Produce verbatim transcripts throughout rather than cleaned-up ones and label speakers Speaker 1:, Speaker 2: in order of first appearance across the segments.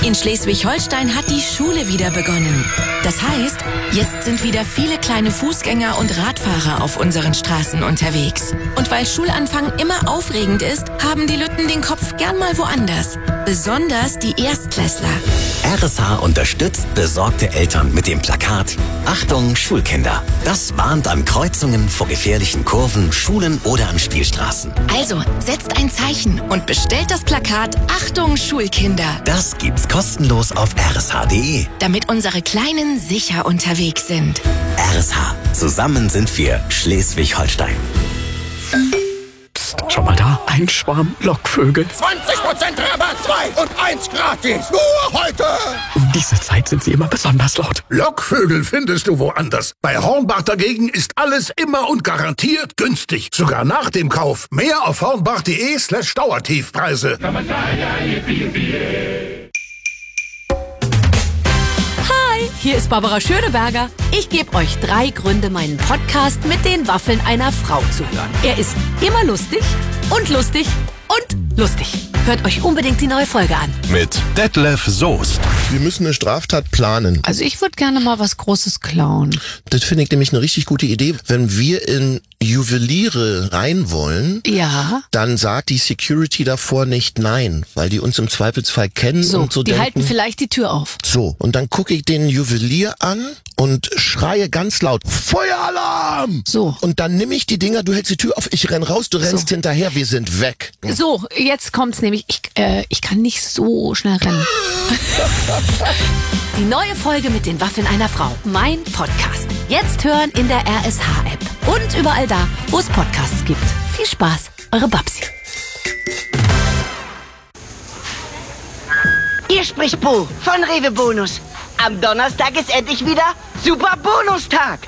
Speaker 1: In Schleswig-Holstein hat die Schule wieder begonnen. Das heißt, jetzt sind wieder viele kleine Fußgänger und Radfahrer auf unseren Straßen unterwegs. Und weil Schulanfang immer aufregend ist, haben die Lütten den Kopf gern mal woanders. Besonders die Erstklässler.
Speaker 2: R S H unterstützt besorgte Eltern mit dem Plakat Achtung Schulkinder. Das warnt an Kreuzungen vor gefährlichen Kurven, Schulen oder an Spielstraßen.
Speaker 1: Also setzt ein Zeichen und bestellt das Plakat Achtung Schulkinder.
Speaker 2: Das gibt's kostenlos auf r s h punkt d e.
Speaker 1: Damit unsere Kleinen sicher unterwegs sind.
Speaker 2: R S H. Zusammen sind wir Schleswig-Holstein.
Speaker 3: Psst, schau mal da. Ein Schwarm Lockvögel.
Speaker 4: zwanzig Prozent Rabatt, zwei und eins gratis. Nur heute.
Speaker 3: Um diese Zeit sind sie immer besonders laut.
Speaker 4: Lockvögel findest du woanders. Bei Hornbach dagegen ist alles immer und garantiert günstig. Sogar nach dem Kauf. Mehr auf hornbach punkt d e slash Dauertiefpreise.
Speaker 5: Hier ist Barbara Schöneberger. Ich gebe euch drei Gründe, meinen Podcast mit den Waffeln einer Frau zu hören. Er ist immer lustig und lustig und lustig. Hört euch unbedingt die neue Folge an.
Speaker 6: Mit Detlef Soest.
Speaker 7: Wir müssen eine Straftat planen.
Speaker 8: Also ich würde gerne mal was Großes klauen.
Speaker 7: Das finde ich nämlich eine richtig gute Idee. Wenn wir in Juweliere rein wollen,
Speaker 8: Ja.
Speaker 7: dann sagt die Security davor nicht nein, weil die uns im Zweifelsfall kennen
Speaker 8: So,
Speaker 7: und so
Speaker 8: die
Speaker 7: denken.
Speaker 8: halten vielleicht die Tür auf.
Speaker 7: So, und dann gucke ich den Juwelier an und schreie ganz laut, Feueralarm!
Speaker 8: So.
Speaker 7: Und dann nehme ich die Dinger, du hältst die Tür auf, ich renn raus, du rennst
Speaker 8: So.
Speaker 7: hinterher, wir sind weg.
Speaker 8: So, jetzt kommt's nämlich. Ich, äh, ich kann nicht so schnell rennen.
Speaker 5: Die neue Folge mit den Waffeln einer Frau. Mein Podcast. Jetzt hören in der R S H-App. Und überall da, wo es Podcasts gibt. Viel Spaß, eure Babsi.
Speaker 9: Hier spricht Bo von Rewe Bonus. Am Donnerstag ist endlich wieder Super Bonustag.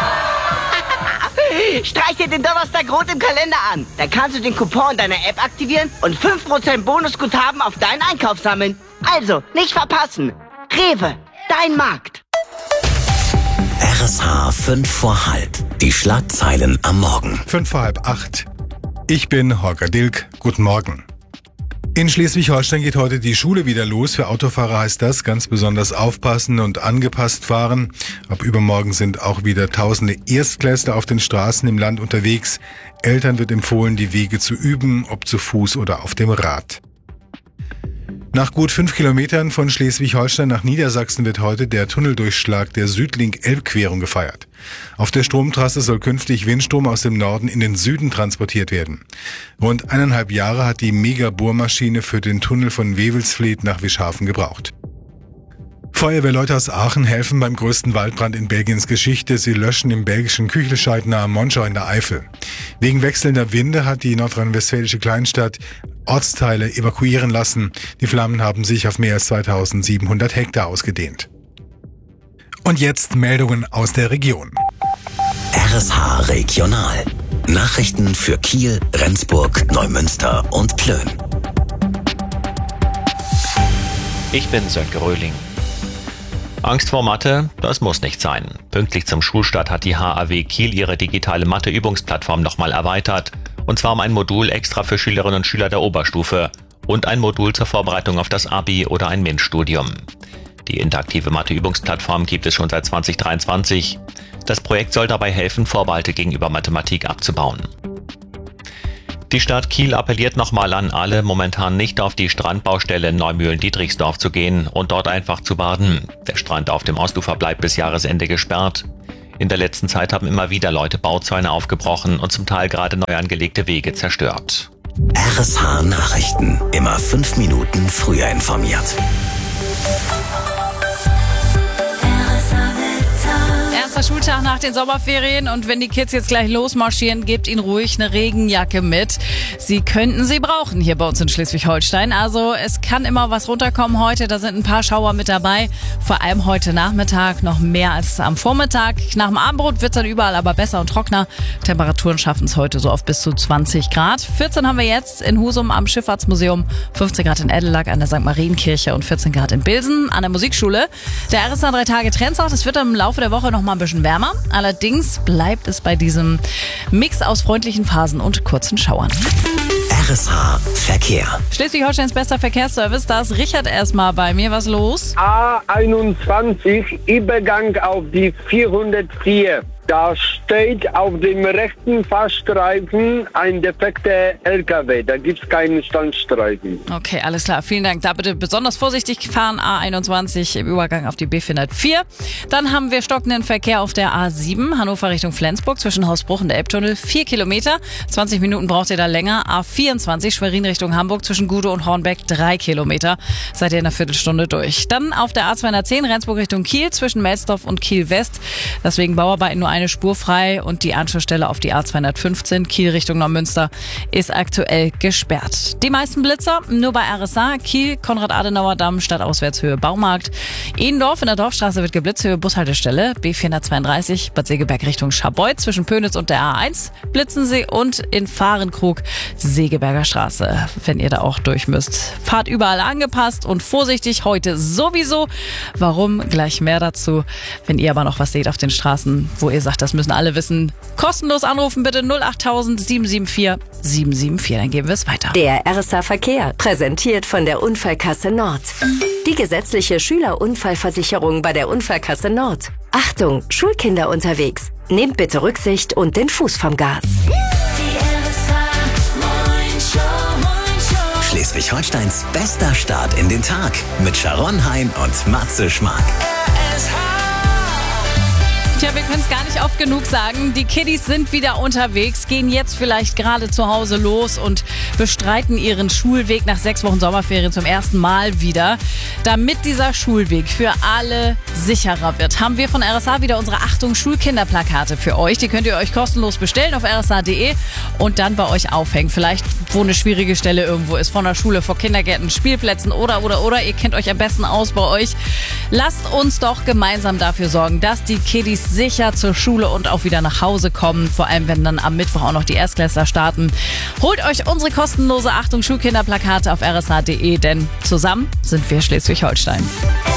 Speaker 9: Streich dir den Donnerstag rot im Kalender an. Dann kannst du den Coupon in deiner App aktivieren und fünf Prozent Bonusguthaben auf deinen Einkauf sammeln. Also, nicht verpassen. Rewe, dein Markt.
Speaker 2: R S H fünf vor halb. Die Schlagzeilen am Morgen.
Speaker 6: Fünf vor halb acht. Ich bin Holger Dilk. Guten Morgen. In Schleswig-Holstein geht heute die Schule wieder los. Für Autofahrer heißt das ganz besonders aufpassen und angepasst fahren. Ab übermorgen sind auch wieder tausende Erstklässler auf den Straßen im Land unterwegs. Eltern wird empfohlen, die Wege zu üben, ob zu Fuß oder auf dem Rad. Nach gut fünf Kilometern von Schleswig-Holstein nach Niedersachsen wird heute der Tunneldurchschlag der Südlink-Elbquerung gefeiert. Auf der Stromtrasse soll künftig Windstrom aus dem Norden in den Süden transportiert werden. Rund eineinhalb Jahre hat die Mega-Bohrmaschine für den Tunnel von Wewelsfleth nach Wischhafen gebraucht. Feuerwehrleute aus Aachen helfen beim größten Waldbrand in Belgiens Geschichte. Sie löschen im belgischen Küchelscheid nahe Monschau in der Eifel. Wegen wechselnder Winde hat die nordrhein-westfälische Kleinstadt Ortsteile evakuieren lassen. Die Flammen haben sich auf mehr als zweitausendsiebenhundert Hektar ausgedehnt. Und jetzt Meldungen aus der Region.
Speaker 2: R S H Regional. Nachrichten für Kiel, Rendsburg, Neumünster und Plön.
Speaker 10: Ich bin Sönke Röhling. Angst vor Mathe? Das muss nicht sein. Pünktlich zum Schulstart hat die H A W Kiel ihre digitale Mathe-Übungsplattform nochmal erweitert. Und zwar um ein Modul extra für Schülerinnen und Schüler der Oberstufe und ein Modul zur Vorbereitung auf das Abi oder ein MINT-Studium. Die interaktive Mathe-Übungsplattform gibt es schon seit zwanzig dreiundzwanzig. Das Projekt soll dabei helfen, Vorbehalte gegenüber Mathematik abzubauen. Die Stadt Kiel appelliert nochmal an alle, momentan nicht auf die Strandbaustelle in Neumühlen-Dietrichsdorf zu gehen und dort einfach zu baden. Der Strand auf dem Ostufer bleibt bis Jahresende gesperrt. In der letzten Zeit haben immer wieder Leute Bauzäune aufgebrochen und zum Teil gerade neu angelegte Wege zerstört.
Speaker 2: R S H Nachrichten. Immer fünf Minuten früher informiert.
Speaker 11: Erster Schultag nach den Sommerferien und wenn die Kids jetzt gleich losmarschieren, gebt ihnen ruhig eine Regenjacke mit. Sie könnten sie brauchen hier bei uns in Schleswig-Holstein. Also es kann immer was runterkommen heute, da sind ein paar Schauer mit dabei. Vor allem heute Nachmittag noch mehr als am Vormittag. Nach dem Abendbrot wird es dann überall aber besser und trockener. Temperaturen schaffen es heute so auf bis zu zwanzig Grad. vierzehn haben wir jetzt in Husum am Schifffahrtsmuseum, fünfzehn Grad in Edelag an der Sankt Marienkirche und vierzehn Grad in Bilsen an der Musikschule. Der R S H drei Tage Trendsach, das wird im Laufe der Woche noch mal ein bisschen wärmer. Allerdings bleibt es bei diesem Mix aus freundlichen Phasen und kurzen Schauern.
Speaker 2: R S H Verkehr.
Speaker 11: Schleswig-Holsteins bester Verkehrsservice, da ist Richard erstmal bei mir. Was los?
Speaker 12: A einundzwanzig, Übergang auf die vierhundertvier. Da steht auf dem rechten Fahrstreifen ein defekter L K W. Da gibt es keinen Standstreifen.
Speaker 11: Okay, alles klar. Vielen Dank. Da bitte besonders vorsichtig fahren. A einundzwanzig im Übergang auf die B vierhundertvier. Dann haben wir stockenden Verkehr auf der A sieben, Hannover Richtung Flensburg, zwischen Hausbruch und der Elbtunnel. Vier Kilometer. zwanzig Minuten braucht ihr da länger. A vierundzwanzig, Schwerin Richtung Hamburg, zwischen Gude und Hornbeck. Drei Kilometer. Seid ihr in einer Viertelstunde durch. Dann auf der A zweihundertzehn, Rendsburg Richtung Kiel, zwischen Melsdorf und Kiel West. Deswegen Bauarbeiten nur eine Spur frei und die Anschlussstelle auf die A zweihundertfünfzehn, Kiel Richtung Neumünster, ist aktuell gesperrt. Die meisten Blitzer nur bei R S A, Kiel, Konrad-Adenauer-Damm, Stadtauswärtshöhe Baumarkt. Ehendorf in der Dorfstraße wird geblitzt, Höhe Bushaltestelle, B vierhundertzweiunddreißig, Bad Segeberg Richtung Scharbeut, zwischen Pönitz und der A eins blitzen sie und in Fahrenkrug Segeberger Straße, wenn ihr da auch durch müsst. Fahrt überall angepasst und vorsichtig, heute sowieso. Warum? Gleich mehr dazu, wenn ihr aber noch was seht auf den Straßen, wo ihr sagt, das müssen alle wissen. Kostenlos anrufen bitte null acht tausend sieben sieben vier sieben sieben vier, dann geben wir es weiter.
Speaker 13: Der R S A Verkehr, präsentiert von der Unfallkasse Nord. Die gesetzliche Schülerunfallversicherung bei der Unfallkasse Nord. Achtung, Schulkinder unterwegs. Nehmt bitte Rücksicht und den Fuß vom Gas.
Speaker 2: Schleswig-Holsteins bester Start in den Tag mit Sharon Hein und Matze Schmark.
Speaker 11: Tja, wir können es gar nicht oft genug sagen. Die Kiddies sind wieder unterwegs, gehen jetzt vielleicht gerade zu Hause los und bestreiten ihren Schulweg nach sechs Wochen Sommerferien zum ersten Mal wieder. Damit dieser Schulweg für alle sicherer wird, haben wir von R S A wieder unsere Achtung Schulkinderplakate für euch. Die könnt ihr euch kostenlos bestellen auf r s a punkt d e und dann bei euch aufhängen. Vielleicht, wo eine schwierige Stelle irgendwo ist, von der Schule, vor Kindergärten, Spielplätzen oder, oder, oder. Ihr kennt euch am besten aus bei euch. Lasst uns doch gemeinsam dafür sorgen, dass die Kiddies sicher zur Schule und auch wieder nach Hause kommen. Vor allem, wenn dann am Mittwoch auch noch die Erstklässler starten. Holt euch unsere kostenlose Achtung Schulkinderplakate auf r s a punkt d e, denn zusammen sind wir Schleswig-Holstein.